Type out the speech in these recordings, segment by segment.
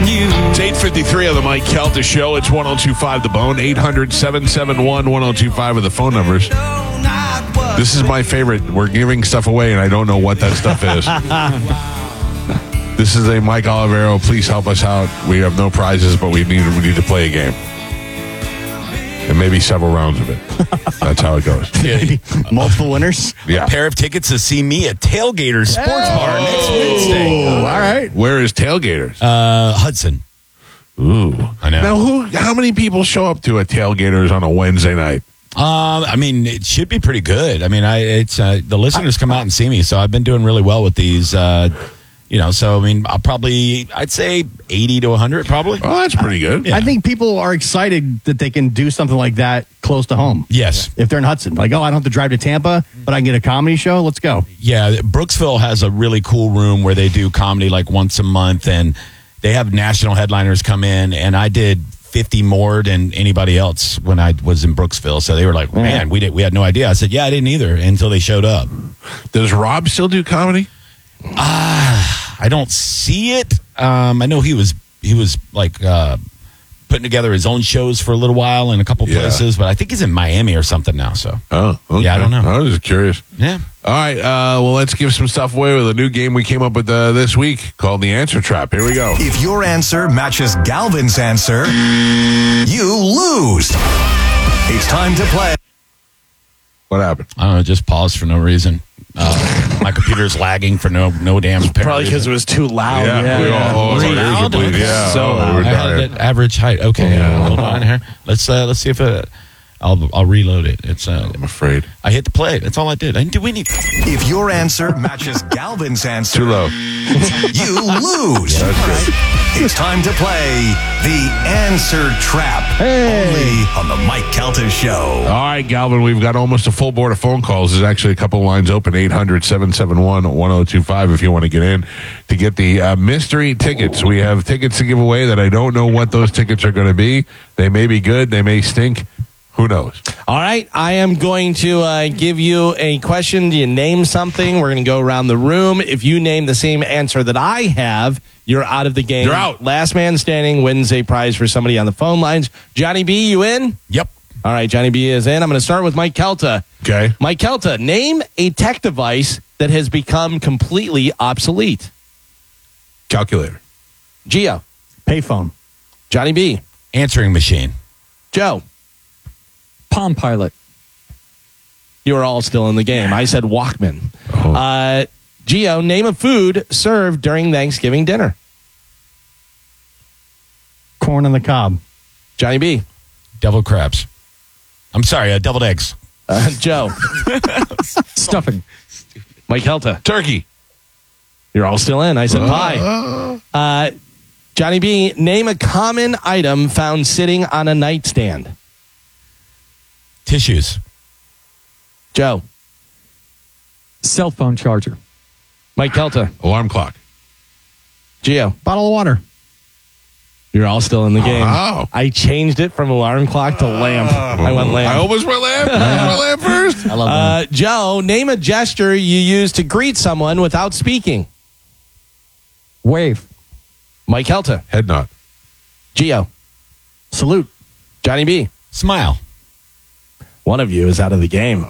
you. It's 8:53 on the Mike Kelta Show. It's 102.5 The Bone. 800-771-1025 are the phone numbers. This is my favorite. We're giving stuff away, and I don't know what that stuff is. This is a Mike Olivero. Please help us out. We have no prizes, but we need to play a game. And maybe several rounds of it. That's how it goes. Multiple winners? Yeah. A pair of tickets to see me at Tailgaters Sports Bar next Wednesday. All right. Where is Tailgaters? Hudson. Ooh. I know. Now, how many people show up to a Tailgaters on a Wednesday night? I mean, it should be pretty good. I mean, it's the listeners come out and see me, so I've been doing really well with these. So I mean, I'd say 80 to 100 probably. Oh, that's pretty good. Yeah. I think people are excited that they can do something like that close to home. Yes. If they're in Hudson. Like, I don't have to drive to Tampa, but I can get a comedy show. Let's go. Yeah, Brooksville has a really cool room where they do comedy like once a month, and they have national headliners come in, and I did 50 more than anybody else when I was in Brooksville. So they were like, man, we had no idea. I said, yeah, I didn't either until they showed up. Does Rob still do comedy? I don't see it. I know he was like putting together his own shows for a little while in a couple places, but I think he's in Miami or something now. So okay. Yeah, I don't know. I was just curious. Yeah. All right. Well, let's give some stuff away with a new game we came up with this week called the Answer Trap. Here we go. If your answer matches Galvin's answer, you lose. It's time to play. What happened? I don't know. Just paused for no reason. My computer's lagging for no damn apparent Probably because it was too loud. We all, Was it our ears loud? are bleeding. Yeah. So we were I had dying. that average height. Okay, hold on here. Let's see if I'll reload it. It's I'm afraid. I hit the play. That's all I did. I didn't do anything. If your answer matches Galvin's answer, Too low. you lose. That's good. It's time to play the Answer Trap. Only on the Mike Kelta Show. All right, Galvin, we've got almost a full board of phone calls. There's actually a couple of lines open, 800-771-1025 if you want to get in to get the mystery tickets. We have tickets to give away that I don't know what those tickets are going to be. They may be good. They may stink. Who knows? All right, I am going to give you a question. Do you name something? We're going to go around the room. If you name the same answer that I have, you're out of the game. You're out. Last man standing wins a prize for somebody on the phone lines. Johnny B, you in? Yep. All right, Johnny B is in. I'm going to start with Mike Kelta. Okay. Mike Kelta, name a tech device that has become completely obsolete. Calculator. Gio. Payphone. Johnny B. Answering machine. Joe. Palm Pilot. You are all still in the game. I said Walkman. Gio, name a food served during Thanksgiving dinner. Corn on the cob. Johnny B. Deviled crabs. I'm sorry, deviled eggs. Joe. Stuffing. Mike Kelta. Turkey. You're all still in. I said pie. Johnny B, name a common item found sitting on a nightstand. Tissues. Joe. Cell phone charger. Mike Kelta. Alarm clock. Gio. Bottle of water. You're all still in the game. Wow. I changed it from alarm clock to lamp. I went lamp. I almost went lamp. I went lamp first. I love that. Joe, name a gesture you use to greet someone without speaking. Wave. Mike Kelta. Head nod. Gio. Salute. Johnny B. Smile. One of you is out of the game.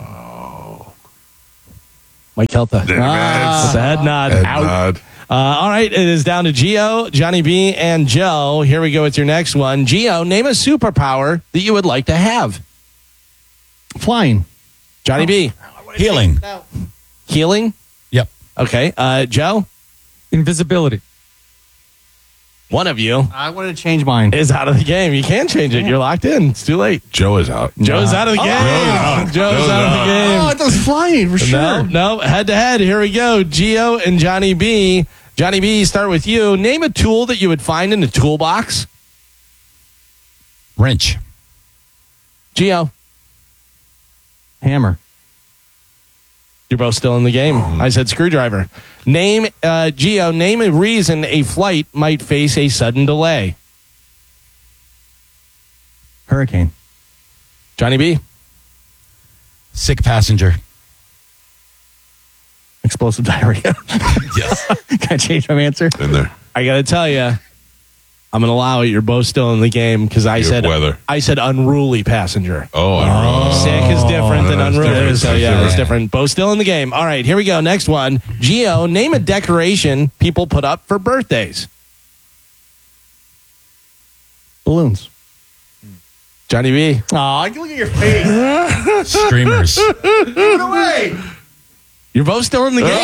Mike Kelta. Damn it. It's a head nod. Head Out. nod. All right, it is down to Gio, Johnny B, and Joe. Here we go with your next one. Gio, name a superpower that you would like to have. Flying. Johnny B. Healing. Healing? Yep. Okay. Joe? Invisibility. One of you I wanted to change mine. is out of the game. You can't change it. You're locked in. It's too late. Joe is out. Joe's out of the game. Joe's out of the game. Oh, it was flying for sure. No, head to head. Here we go. Gio and Johnny B. Johnny B, start with you. Name a tool that you would find in a toolbox. Wrench. Gio, Hammer. you're both still in the game. I said screwdriver. Gio, name a reason a flight might face a sudden delay. Hurricane. Johnny B. Sick passenger. Explosive diarrhea. Yes. Can I change my answer? In there. I got to tell you, I'm going to allow it. You're both still in the game because I You said have weather. I said unruly passenger. Oh, Sick is different than that's unruly. different. So, That's yeah, it's different. different. Both still in the game. All right, here we go. Next one. Gio, name a decoration people put up for birthdays. Balloons. Johnny B. Aw, look at your face. Streamers. You're both still in the game.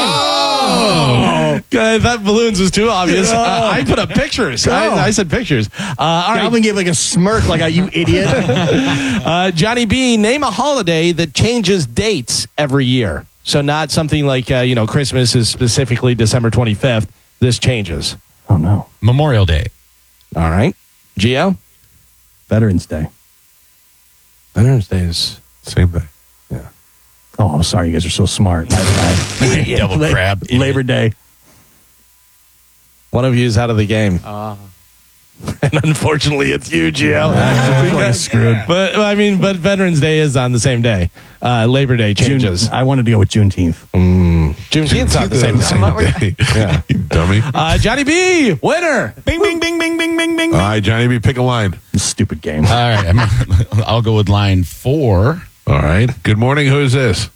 Oh! I thought balloons was too obvious. I put up pictures. I said pictures. All right. Calvin gave like a smirk, like, you idiot. Johnny B, name a holiday that changes dates every year. So not something like, Christmas is specifically December 25th. This changes. Oh, no. Memorial Day. All right. Gio? Veterans Day. Veterans Day is... Same thing. Oh, I'm sorry. You guys are so smart. Double crab. Labor Day. One of you is out of the game. And unfortunately, it's you, Gio. Like screwed. But Veterans Day is on the same day. Labor Day changes. I wanted to go with Juneteenth. Juneteenth's on the same day. Yeah. You dummy. Johnny B, winner. Bing, bing, bing, bing, bing, bing, bing. All right, Johnny B, pick a line. Stupid game. All right. I'll go with line 4. All right. Good morning. Who is this?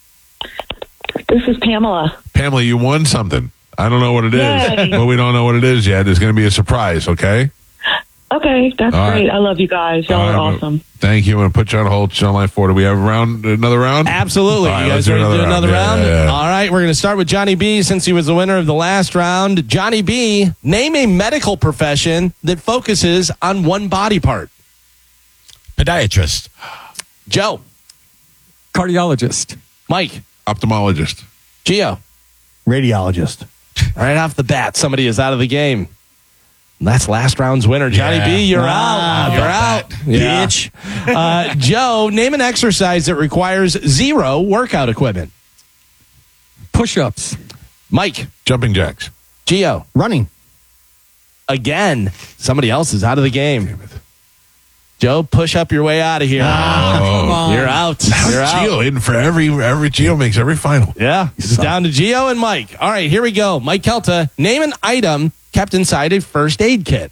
This is Pamela. Pamela, you won something. I don't know what it is, Yay. but we don't know what it is yet. It's going to be a surprise, okay? Okay, that's All right. great. I love you guys. Y'all are All right, awesome. Thank you. I'm going to put you on hold. She's on line 4. Do we have another round? Absolutely. All right, You let's guys ready to do another round? Yeah. All right, we're going to start with Johnny B since he was the winner of the last round. Johnny B, name a medical profession that focuses on one body part. Podiatrist. Joe, Cardiologist. Mike, Ophthalmologist. Gio. Radiologist. Right off the bat, somebody is out of the game. That's last round's winner. Johnny Yeah. B, you're out. You're out. Yeah. Bitch. Joe, name an exercise that requires 0 workout equipment. Push-ups. Mike, Jumping jacks. Gio. Running. Again, somebody else is out of the game. Joe, push up your way out of here. Oh. You're out. You're out. Gio hitting for every Gio makes every final. Yeah. It's down to Gio and Mike. All right, here we go. Mike Kelta, name an item kept inside a first aid kit.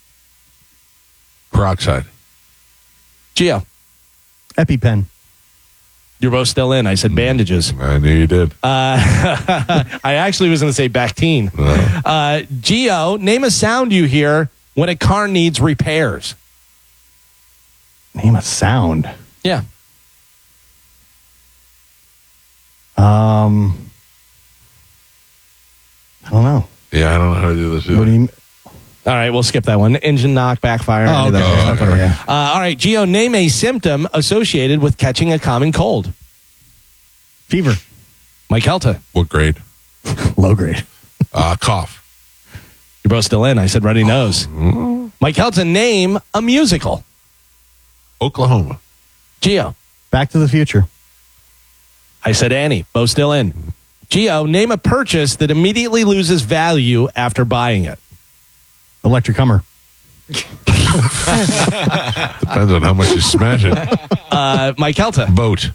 Peroxide. Gio, EpiPen. you're both still in. I said bandages. I knew you did. I actually was going to say Bactine. Gio, name a sound you hear when a car needs repairs. Name a sound. Yeah. I don't know. Yeah, I don't know how to do this. What do you? All right, we'll skip that one. Engine knock, backfire. Oh, any of that. okay. Yeah. All right, Gio, name a symptom associated with catching a common cold. Fever. Mike Kelta, What grade? Low grade. Cough. you're both still in. I said runny nose. Mike Kelta, name a musical. Oklahoma. Gio, Back to the Future. I said Annie. Both still in. Gio, name a purchase that immediately loses value after buying it. Electric Hummer. Depends on how much you smash it. Mike Kelta, Boat.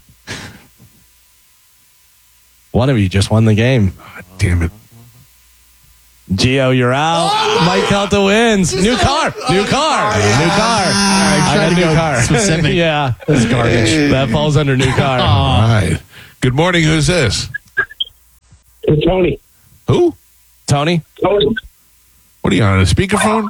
one of you just won the game. Damn it. Gio, you're out. Mike Kelta wins. New car. New car. I got a new car. specific. Yeah. That's garbage. That falls under new car. All right. Good morning. Who's this? It's Tony. Who? Tony? Tony. What are you on a speakerphone?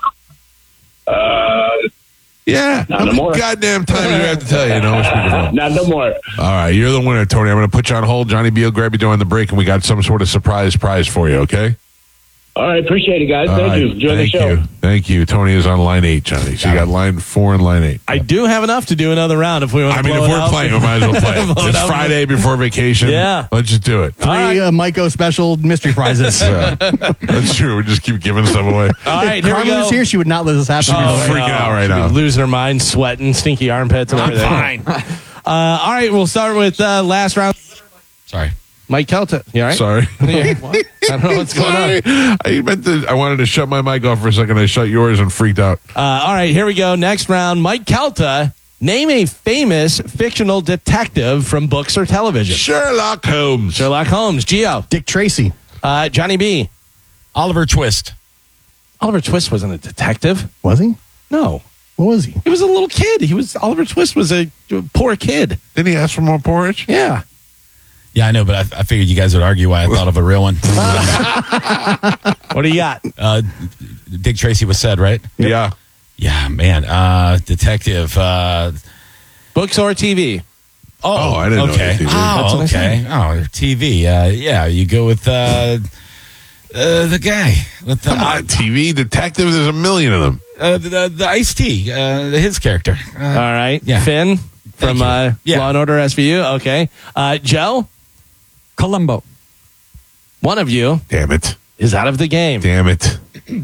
Yeah. Not How no many more. goddamn time do I have to tell you? No speakerphone. Not no more. All right. You're the winner, Tony. I'm going to put you on hold. Johnny B will grab you during the break, and we got some sort of surprise prize for you, okay? All right, appreciate it, guys. All Thank right. you. Enjoy Thank the show. you. Thank you. Tony is on line 8, Johnny. So you got line 4 and line 8. I do have enough to do another round if we want to I mean, blow if it we're out. playing, we might as well play. Blow it It's out. Friday before vacation. Yeah. Let's just do it. 3 Myco special mystery prizes. Yeah. That's true. We just keep giving stuff away. All right, here we Carmen go. was here. She would not let this happen. Oh, freaking out right She'd be now. losing her mind, sweating, stinky armpits, and everything. All right, we'll start with last round. Sorry. Mike Kelta. You all right? Sorry. Yeah. I don't know what's going on. I wanted to shut my mic off for a second. I shut yours and freaked out. All right, here we go. Next round. Mike Kelta, name a famous fictional detective from books or television. Sherlock Holmes. Sherlock Holmes. Gio. Dick Tracy. Johnny B. Oliver Twist. Oliver Twist wasn't a detective. Was he? No. What was he? He was a little kid. Oliver Twist was a poor kid. Didn't he ask for more porridge? Yeah. Yeah, I know, but I figured you guys would argue why I thought of a real one. What do you got? Dick Tracy was said, right? Yeah. Yeah, man. Detective. Books or TV? Oh, I didn't know okay. it was TV. Oh, That's what I okay. Oh, TV. Yeah, you go with the guy with the Come on, TV detective. There's a million of them. the Ice-T, his character. All right. yeah. Finn from Thank you. Yeah. Law and Order SVU. Okay. Joe, Columbo. one of you Damn it. is out of the game. Damn it.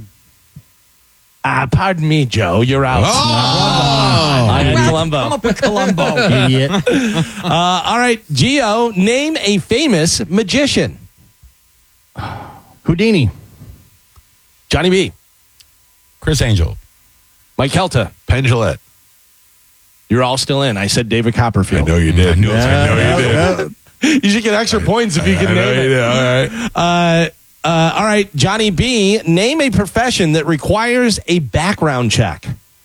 Pardon me, Joe. You're out. I had Columbo. Come up with Columbo. Idiot. All right. Gio, name a famous magician. Houdini. Johnny B. Chris Angel. Mike Helta. Pendulette. You're all still in. I said David I Copperfield. know you did. I know you did. You should get extra points if you can I know name you it. did. All right. All right, Johnny B, name a profession that requires a background check.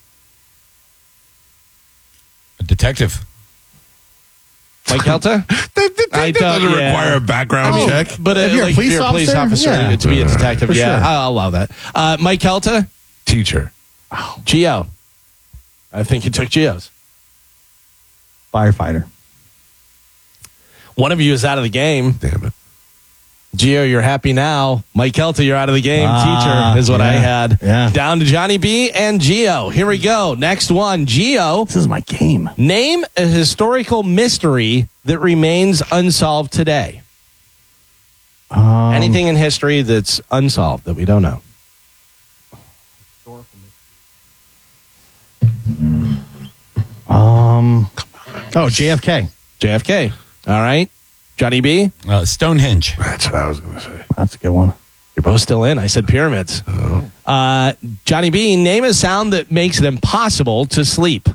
A detective. Mike Helta? That doesn't require a background check. But If you're a police officer, yeah. to be a detective, For yeah, sure. I'll allow that. Mike Helta? Teacher. Gio. I think you took Gio's. Firefighter. One of you is out of the game. Damn it. Gio, you're happy now. Mike Helta, you're out of the game. Teacher is what I had. Yeah. Down to Johnny B and Gio. Here we go. Next one. Gio, This is my game. name a historical mystery that remains unsolved today. Anything in history that's unsolved that we don't know. JFK. JFK. All right. Johnny B, Stonehenge. That's what I was going to say. That's a good one. you're both still in. I said pyramids. Johnny B, name a sound that makes it impossible to sleep.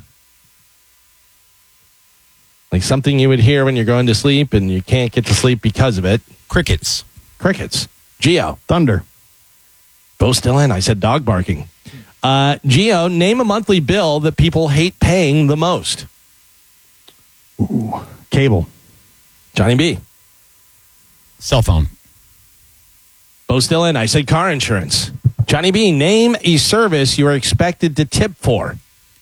Like something you would hear when you're going to sleep and you can't get to sleep because of it. Crickets. Crickets. Gio. Thunder. Both still in. I said dog barking. Gio, name a monthly bill that people hate paying the most. Cable. Johnny B. Cell phone. Both still in. I said car insurance. Johnny B, name a service you are expected to tip for.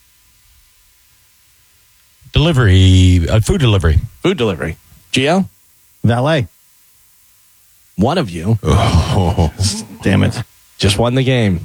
Delivery. Food delivery. Food delivery. Gio, Valet. one of you Damn it. just won the game.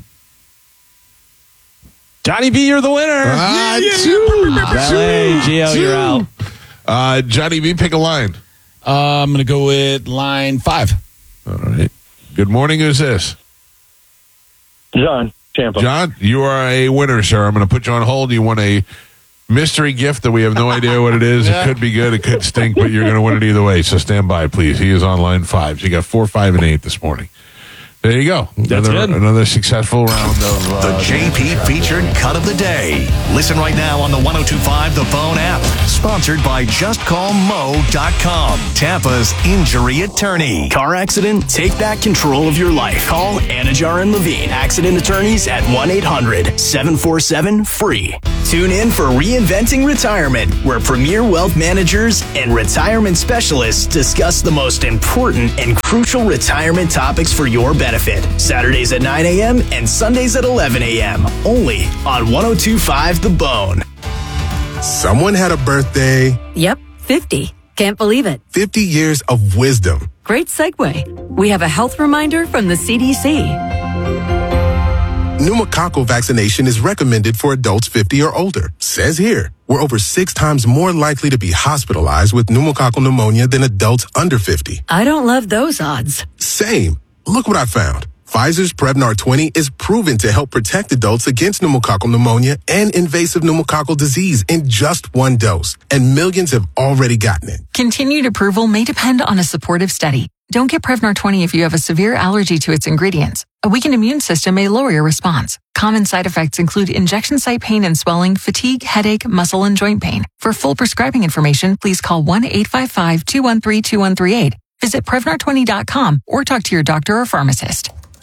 Johnny B, you're the winner. Valet. Gio, you're out. Johnny B, pick a line. I'm going to go with line 5. All right. Good morning. Who's this? John Champa. John, you are a winner, sir. I'm going to put you on hold. You won a mystery gift that we have no idea what it is. It could be good. It could stink, but you're going to win it either way. So stand by, please. He is on line 5. So you got 4, 5, and 8 this morning. There you go. That's good. Another successful round of The JP featured cut of the day. Listen right now on the 102.5 The Phone app. Sponsored by JustCallMo.com. Tampa's injury attorney. Car accident? Take back control of your life. Call Anajar and Levine Accident Attorneys at 1-800-747-FREE. Tune in for Reinventing Retirement, where premier wealth managers and retirement specialists discuss the most important and crucial retirement topics for your benefit. Saturdays at 9 a.m. and Sundays at 11 a.m. Only on 102.5 The Bone. Someone had a birthday. Yep, 50. Can't believe it. 50 years of wisdom. Great segue. We have a health reminder from the CDC. Pneumococcal vaccination is recommended for adults 50 or older. Says here, we're over 6 times more likely to be hospitalized with pneumococcal pneumonia than adults under 50. I don't love those odds. Same. Look what I found. Pfizer's Prevnar 20 is proven to help protect adults against pneumococcal pneumonia and invasive pneumococcal disease in just 1 dose. And millions have already gotten it. Continued approval may depend on a supportive study. Don't get Prevnar 20 if you have a severe allergy to its ingredients. A weakened immune system may lower your response. Common side effects include injection site pain and swelling, fatigue, headache, muscle, and joint pain. For full prescribing information, please call 1-855-213-2138. Visit Prevnar20.com or talk to your doctor or pharmacist.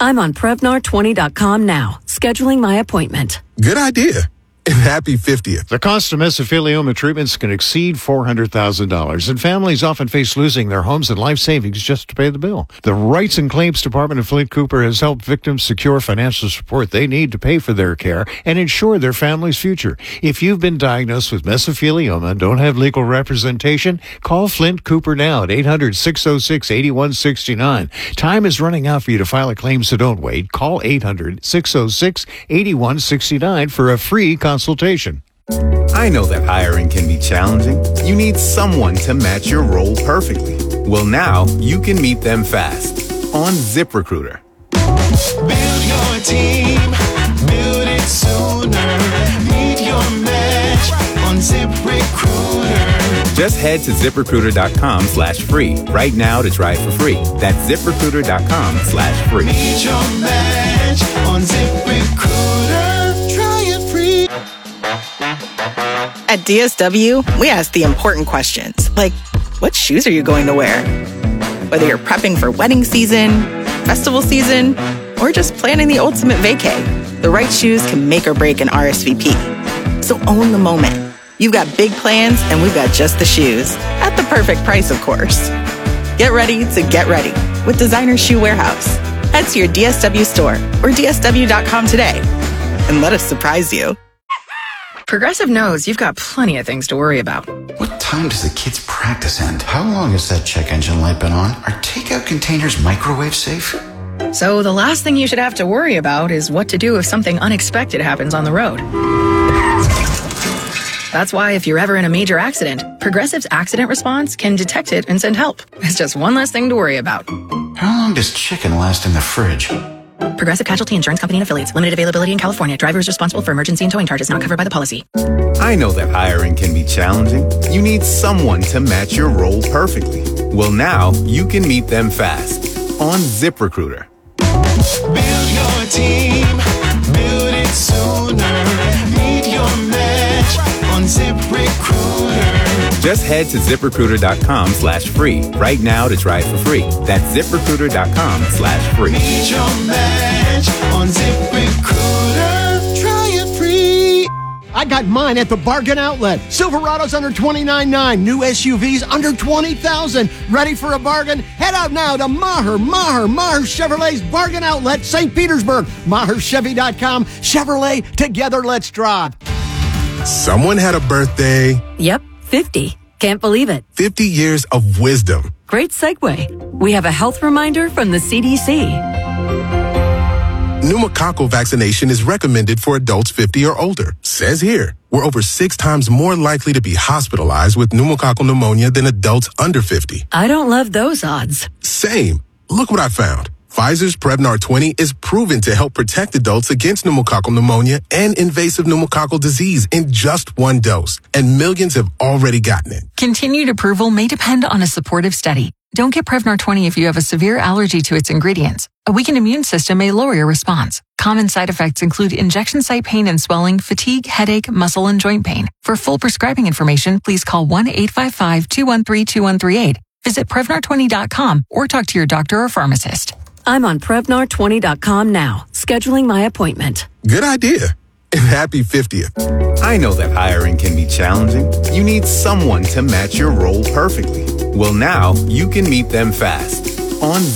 I'm on Prevnar20.com now, scheduling my appointment. Good idea. And happy 50th. The cost of mesothelioma treatments can exceed $400,000, and families often face losing their homes and life savings just to pay the bill. The Rights and Claims Department of Flint Cooper has helped victims secure financial support they need to pay for their care and ensure their family's future. If you've been diagnosed with mesothelioma and don't have legal representation, call Flint Cooper now at 800-606-8169. Time is running out for you to file a claim, so don't wait. Call 800-606-8169 for a free consultation. I know that hiring can be challenging. You need someone to match your role perfectly. Well, now you can meet them fast on ZipRecruiter. Build your team, build it sooner. Meet your match on ZipRecruiter. Just head to ZipRecruiter.com/free right now to try it for free. That's ZipRecruiter.com/free. Meet your match on ZipRecruiter. Try it free. At DSW, we ask the important questions, like, what shoes are you going to wear? Whether you're prepping for wedding season, festival season, or just planning the ultimate vacay, the right shoes can make or break an RSVP. So own the moment. You've got big plans, and we've got just the shoes. At the perfect price, of course. Get ready to get ready with Designer Shoe Warehouse. Head to your DSW store or DSW.com today and let us surprise you. Progressive knows you've got plenty of things to worry about. What time does the kids' practice end? How long has that check engine light been on? Are takeout containers microwave safe? So the last thing you should have to worry about is what to do if something unexpected happens on the road. That's why if you're ever in a major accident, Progressive's accident response can detect it and send help. It's just one less thing to worry about. How long does chicken last in the fridge? Progressive Casualty Insurance Company and Affiliates. Limited availability in California. Driver is responsible for emergency and towing charges not covered by the policy. I know that hiring can be challenging. You need someone to match your role perfectly. Well, now you can meet them fast on ZipRecruiter. Build your team, build it sooner. Meet your match on ZipRecruiter. Just head to ZipRecruiter.com/free right now to try it for free. That's ZipRecruiter.com/free. Meet your match on ZipRecruiter. Try it free. I got mine at the Bargain Outlet. Silverados under $29,900. New SUVs under $20,000. Ready for a bargain? Head out now to Maher Chevrolet's Bargain Outlet, St. Petersburg. MaherChevy.com. Chevrolet, together let's drive. Someone had a birthday. Yep, 50. Can't believe it. 50 years of wisdom. Great segue. We have a health reminder from the CDC. Pneumococcal vaccination is recommended for adults 50 or older. Says here, we're over 6 times more likely to be hospitalized with pneumococcal pneumonia than adults under 50. I don't love those odds. Same. Look what I found. Pfizer's Prevnar 20 is proven to help protect adults against pneumococcal pneumonia and invasive pneumococcal disease in just 1 dose. And millions have already gotten it. Continued approval may depend on a supportive study. Don't get Prevnar 20 if you have a severe allergy to its ingredients. A weakened immune system may lower your response. Common side effects include injection site pain and swelling, fatigue, headache, muscle, and joint pain. For full prescribing information, please call 1-855-213-2138. Visit Prevnar20.com or talk to your doctor or pharmacist. I'm on Prevnar20.com now, scheduling my appointment. Good idea. And happy 50th. I know that hiring can be challenging. You need someone to match your role perfectly. Well, now you can meet them fast on